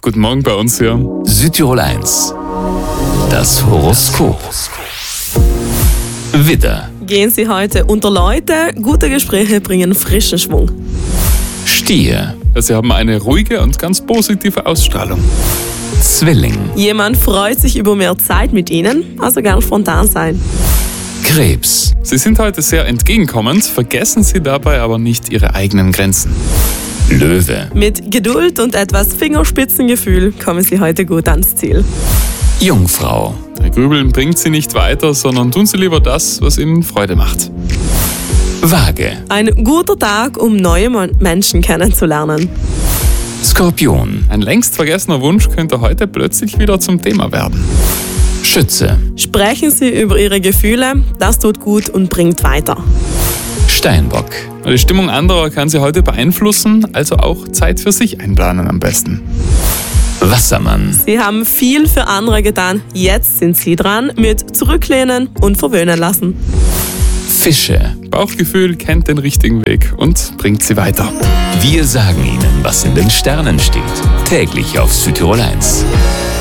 Guten Morgen bei uns hier. Südtirol 1. Das Horoskop. Widder, Gehen Sie heute unter Leute, gute Gespräche bringen frischen Schwung. Stier, Sie haben eine ruhige und ganz positive Ausstrahlung. Zwilling, Jemand freut sich über mehr Zeit mit Ihnen, also gern spontan sein. Krebs, Sie sind heute sehr entgegenkommend, vergessen Sie dabei aber nicht Ihre eigenen Grenzen. Löwe, Mit Geduld und etwas Fingerspitzengefühl kommen Sie heute gut ans Ziel. Jungfrau, Grübeln bringt Sie nicht weiter, sondern tun Sie lieber das, was Ihnen Freude macht. Waage, Ein guter Tag, um neue Menschen kennenzulernen. Skorpion, Ein längst vergessener Wunsch könnte heute plötzlich wieder zum Thema werden. Schütze, Sprechen Sie über Ihre Gefühle, das tut gut und bringt weiter. Steinbock, Die Stimmung anderer kann Sie heute beeinflussen, also auch Zeit für sich einplanen am besten. Wassermann, Sie haben viel für andere getan, jetzt sind Sie dran mit Zurücklehnen und Verwöhnen lassen. Fische. Bauchgefühl kennt den richtigen Weg und bringt Sie weiter. Wir sagen Ihnen, was in den Sternen steht. Täglich auf Südtirol 1.